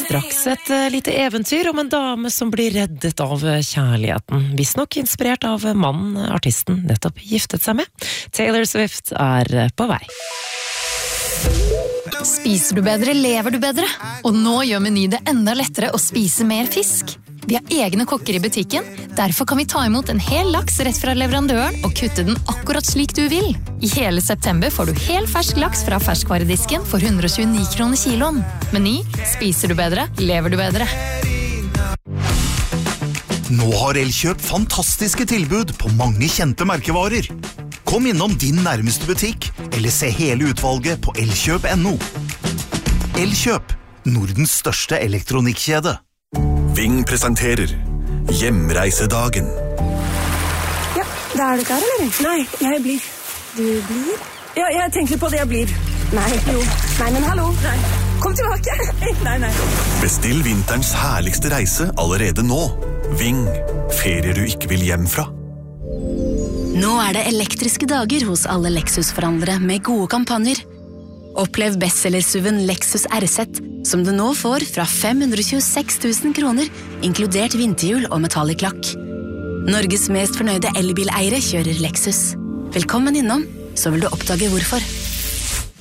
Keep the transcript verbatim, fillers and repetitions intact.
Straks et uh, lite eventyr om en dame som blir reddet av kjærligheten. Visst nok inspirert av mannen artisten nettopp giftet seg med. Taylor Swift er på vei. Spiser du bedre, lever du bedre. Og nå gjør Meny det enda lettere å spise mer fisk. Vi har egne kokker i butikken, derfor kan vi ta imot en hel laks rett fra leverandøren og kutte den akkurat slik du vil. I hele september får du hel fersk laks fra ferskvaredisken for hundre og tjueni kroner kiloen. Meny, spiser du bedre, lever du bedre. Nå har Elkjøp fantastiske tilbud på mange kjente merkevarer. Kom innom din nærmeste butikk, eller se hele utvalget på elkjøp punktum no. Elkjøp, Nordens største elektronikkjede. Ving presenterer Hjemreisedagen. Ja, da er du klar, eller? Nei, jeg blir. Du blir? Ja, jeg tenker på det jeg blir. Nei, jo. Nei, men hallo. Nei. Kom tilbake. Nei, nei. Bestill vinterens herligste reise allerede nå. Ving, ferier du ikke vil hjem fra. Nå er det elektriske dager hos alle Lexus-forhandlere med gode kampanjer. Opplev bestseller-S U V-en Lexus R Z, som du nå får fra fem hundre og tjueseks tusen kroner, inkludert vinterhjul og metallic lakk. Norges mest fornøyde elbileiere kjører Lexus. Velkommen innom, så vil du oppdage hvorfor.